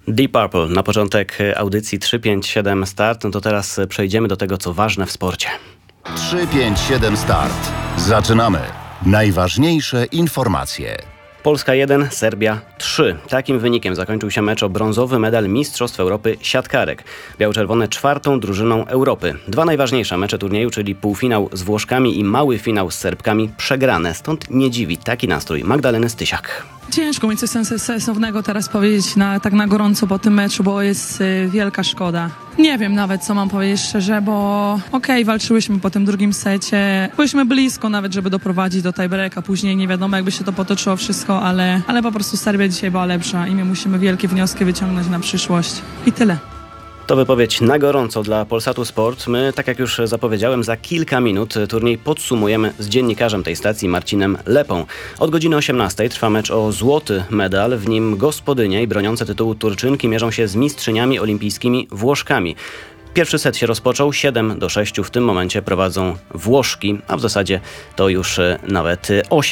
Deep Purple na początek audycji 357 Start. No to teraz przejdziemy do tego, co ważne w sporcie. 357 Start. Zaczynamy. Najważniejsze informacje. Polska 1, Serbia 3. Takim wynikiem zakończył się mecz o brązowy medal Mistrzostw Europy siatkarek. Biało-czerwone czwartą drużyną Europy. Dwa najważniejsze mecze turnieju, czyli półfinał z Włoszkami i mały finał z Serbkami, przegrane. Stąd nie dziwi taki nastrój Magdaleny Stysiak. Ciężko mi coś sensownego teraz powiedzieć tak na gorąco po tym meczu, bo jest wielka szkoda. Nie wiem nawet, co mam powiedzieć szczerze, bo walczyłyśmy po tym drugim secie. Byliśmy blisko nawet, żeby doprowadzić do tiebreaka. Później nie wiadomo, jakby się to potoczyło wszystko, ale po prostu Serbia dzisiaj była lepsza i my musimy wielkie wnioski wyciągnąć na przyszłość. I tyle. To wypowiedź na gorąco dla Polsatu Sport. My, tak jak już zapowiedziałem, za kilka minut turniej podsumujemy z dziennikarzem tej stacji Marcinem Lepą. Od godziny 18 trwa mecz o złoty medal. W nim gospodynie i broniące tytułu Turczynki mierzą się z mistrzyniami olimpijskimi Włoszkami. Pierwszy set się rozpoczął, 7-6 w tym momencie prowadzą Włoszki, a w zasadzie to już nawet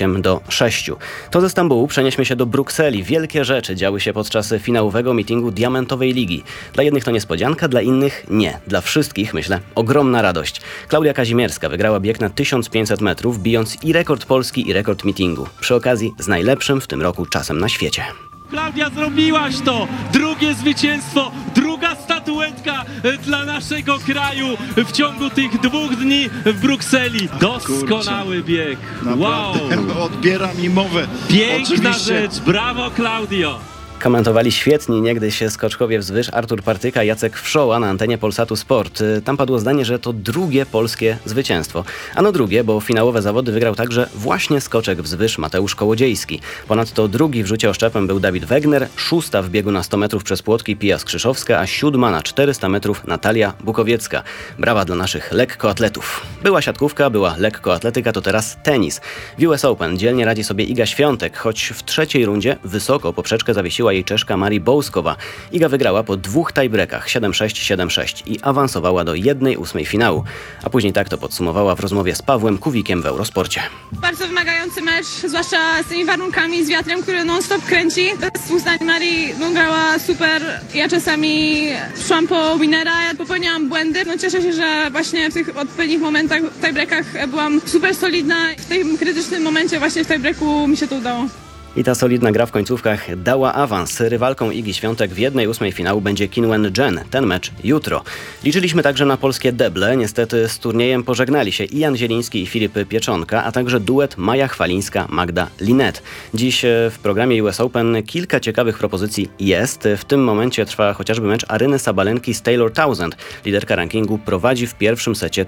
8-6. To ze Stambułu przenieśmy się do Brukseli. Wielkie rzeczy działy się podczas finałowego meetingu Diamentowej Ligi. Dla jednych to niespodzianka, dla innych nie. Dla wszystkich, myślę, ogromna radość. Klaudia Kazimierska wygrała bieg na 1500 metrów, bijąc i rekord Polski, i rekord meetingu. Przy okazji z najlepszym w tym roku czasem na świecie. Klaudia, zrobiłaś to! Drugie zwycięstwo, druga statuetka dla naszego kraju w ciągu tych 2 dni w Brukseli. Doskonały bieg. Wow! Odbiera mi mowę. Piękna rzecz, brawo Klaudio! Komentowali świetni niegdyś skoczkowie wzwyż Artur Partyka, Jacek Wszoła na antenie Polsatu Sport. Tam padło zdanie, że to drugie polskie zwycięstwo. Ano drugie, bo finałowe zawody wygrał także właśnie skoczek wzwyż Mateusz Kołodziejski. Ponadto drugi w rzucie oszczepem był Dawid Wegner, 6. w biegu na 100 metrów przez płotki Pia Skrzyszowska, a 7. na 400 metrów Natalia Bukowiecka. Brawa dla naszych lekkoatletów. Była siatkówka, była lekkoatletyka, to teraz tenis. W US Open dzielnie radzi sobie Iga Świątek, choć w trzeciej rundzie wysoko poprzeczkę zawiesiła jej Czeszka Marii Bołskowa. Iga wygrała po 2 tiebreakach 7-6, 7-6 i awansowała do 1/8 finału. A później tak to podsumowała w rozmowie z Pawłem Kuwikiem w Eurosporcie. Bardzo wymagający mecz, zwłaszcza z tymi warunkami, z wiatrem, który non-stop kręci. Bez dwóch zdań Marii grała super. Ja czasami szłam po winera, popełniałam błędy. Cieszę się, że właśnie w tych odpowiednich momentach, w tiebreakach byłam super solidna. W tym krytycznym momencie właśnie w tiebreaku mi się to udało. I ta solidna gra w końcówkach dała awans. Rywalką Igi Świątek w 1/8 finału będzie Qinwen Zhen. Ten mecz jutro. Liczyliśmy także na polskie deble. Niestety z turniejem pożegnali się Jan Zieliński i Filip Pieczonka, a także duet Maja Chwalińska-Magda Linet. Dziś w programie US Open kilka ciekawych propozycji jest. W tym momencie trwa chociażby mecz Aryny Sabalenki z Taylor Townsend. Liderka rankingu prowadzi w pierwszym secie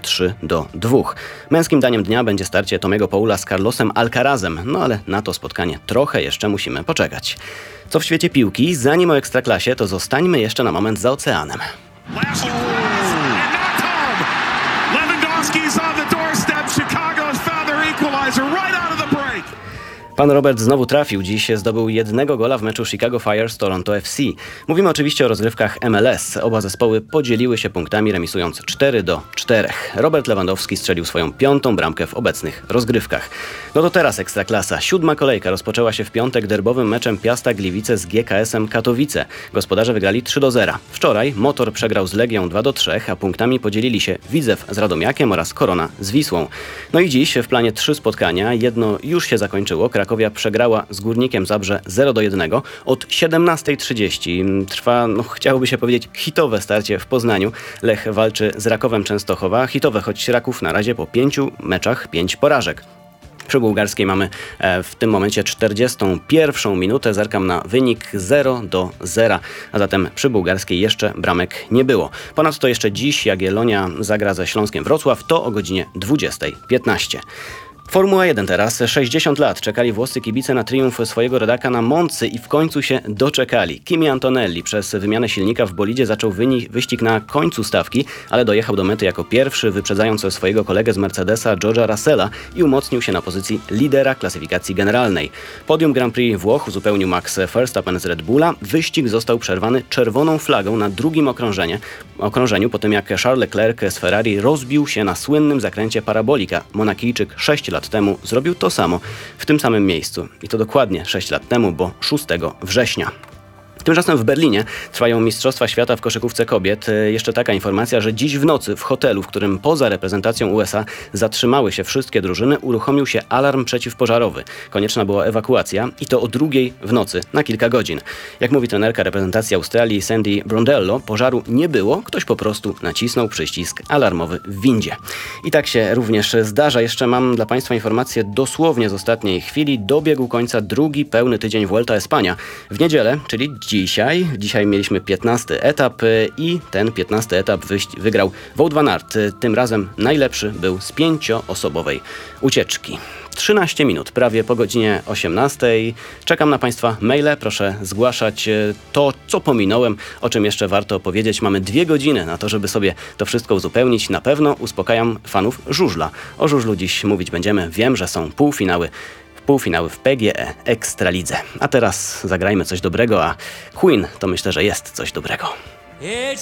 3-2. Męskim daniem dnia będzie starcie Tomiego Paula z Carlosem Alcarazem. No ale na to spotkanie trochę jeszcze musimy poczekać. Co w świecie piłki? Zanim o Ekstraklasie, to zostańmy jeszcze na moment za oceanem. Pan Robert znowu trafił. Dziś zdobył 1 gola w meczu Chicago Fire z Toronto FC. Mówimy oczywiście o rozgrywkach MLS. Oba zespoły podzieliły się punktami, remisując 4-4. Robert Lewandowski strzelił swoją 5. bramkę w obecnych rozgrywkach. No to teraz Ekstraklasa. 7. kolejka rozpoczęła się w piątek derbowym meczem Piasta Gliwice z GKS-em Katowice. Gospodarze wygrali 3-0. Wczoraj Motor przegrał z Legią 2-3, a punktami podzielili się Widzew z Radomiakiem oraz Korona z Wisłą. No i dziś w planie 3 spotkania. Jedno już się zakończyło. Krakowia przegrała z Górnikiem Zabrze 0-1. Od 17:30 trwa, chciałoby się powiedzieć, hitowe starcie w Poznaniu. Lech walczy z Rakowem Częstochowa. Hitowe, choć Raków na razie po 5 meczach 5 porażek. Przy bułgarskiej mamy w tym momencie 41 minutę. Zerkam na wynik 0-0, a zatem przy bułgarskiej jeszcze bramek nie było. Ponadto jeszcze dziś Jagiellonia zagra ze Śląskiem Wrocław, to o godzinie 20:15. Formuła 1 teraz. 60 lat czekali włoscy kibice na triumf swojego rodaka na Moncy i w końcu się doczekali. Kimi Antonelli przez wymianę silnika w bolidzie zaczął wyścig na końcu stawki, ale dojechał do mety jako pierwszy, wyprzedzając swojego kolegę z Mercedesa George'a Russella i umocnił się na pozycji lidera klasyfikacji generalnej. Podium Grand Prix Włoch uzupełnił Max Verstappen z Red Bulla. Wyścig został przerwany czerwoną flagą na drugim okrążeniu po tym jak Charles Leclerc z Ferrari rozbił się na słynnym zakręcie parabolika. Monakijczyk 6 lat temu zrobił to samo w tym samym miejscu. I to dokładnie 6 lat temu, bo 6 września. Tymczasem w Berlinie trwają Mistrzostwa Świata w koszykówce kobiet. Jeszcze taka informacja, że dziś w nocy w hotelu, w którym poza reprezentacją USA zatrzymały się wszystkie drużyny, uruchomił się alarm przeciwpożarowy. Konieczna była ewakuacja i to o 2:00 w nocy na kilka godzin. Jak mówi trenerka reprezentacji Australii Sandy Brondello, pożaru nie było, ktoś po prostu nacisnął przycisk alarmowy w windzie. I tak się również zdarza. Jeszcze mam dla Państwa informację dosłownie z ostatniej chwili. Dobiegł końca drugi pełny tydzień Vuelta a España. W niedzielę, czyli dzisiaj mieliśmy 15 etap i ten 15 etap wygrał Wout van Aert. Tym razem najlepszy był z 5-osobowej ucieczki. 13 minut, prawie po godzinie 18. Czekam na Państwa maile. Proszę zgłaszać to, co pominąłem, o czym jeszcze warto powiedzieć. Mamy 2 godziny na to, żeby sobie to wszystko uzupełnić. Na pewno uspokajam fanów żużla. O żużlu dziś mówić będziemy. Wiem, że są półfinały w PGE Ekstralidze. A teraz zagrajmy coś dobrego, a Queen to myślę, że jest coś dobrego. It's